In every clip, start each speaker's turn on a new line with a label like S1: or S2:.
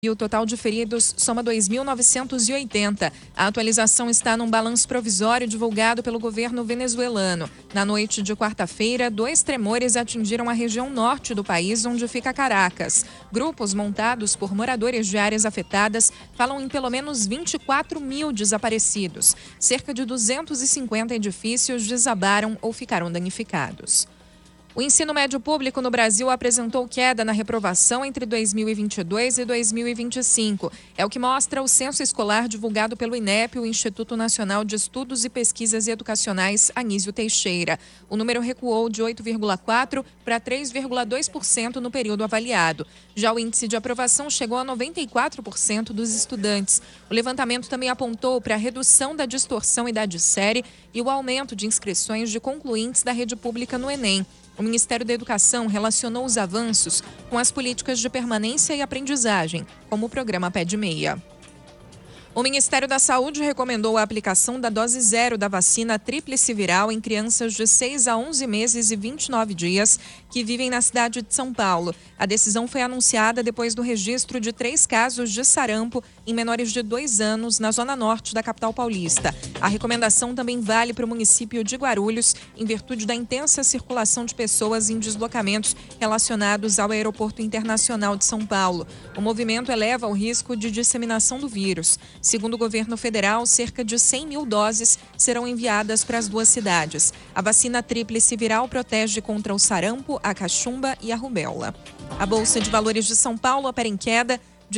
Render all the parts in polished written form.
S1: E o total de feridos soma 2.980. A atualização está num balanço provisório divulgado pelo governo venezuelano. Na noite de quarta-feira, 2 tremores atingiram a região norte do país, onde fica Caracas. Grupos montados por moradores de áreas afetadas falam em pelo menos 24 mil desaparecidos. Cerca de 250 edifícios desabaram ou ficaram danificados. O ensino médio público no Brasil apresentou queda na reprovação entre 2022 e 2025. É o que mostra o censo escolar divulgado pelo INEP, o Instituto Nacional de Estudos e Pesquisas Educacionais Anísio Teixeira. O número recuou de 8,4% para 3,2% no período avaliado. Já o índice de aprovação chegou a 94% dos estudantes. O levantamento também apontou para a redução da distorção idade-série e o aumento de inscrições de concluintes da rede pública no Enem. O Ministério da Educação relacionou os avanços com as políticas de permanência e aprendizagem, como o programa Pé de Meia. O Ministério da Saúde recomendou a aplicação da dose 0 da vacina tríplice viral em crianças de 6 a 11 meses e 29 dias que vivem na cidade de São Paulo. A decisão foi anunciada depois do registro de 3 casos de sarampo em menores de 2 anos na zona norte da capital paulista. A recomendação também vale para o município de Guarulhos, em virtude da intensa circulação de pessoas em deslocamentos relacionados ao Aeroporto Internacional de São Paulo. O movimento eleva o risco de disseminação do vírus. Segundo o governo federal, cerca de 100 mil doses serão enviadas para as 2 cidades. A vacina tríplice viral protege contra o sarampo, a cachumba e a rubéola. A Bolsa de Valores de São Paulo opera em queda de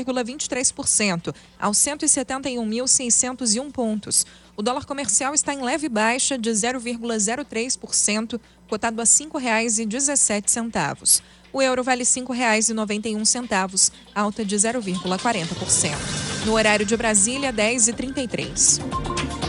S1: 0,23%, aos 171.601 pontos. O dólar comercial está em leve baixa de 0,03%, cotado a R$ 5,17. O euro vale R$ 5,91, alta de 0,40%. No horário de Brasília, 10h33.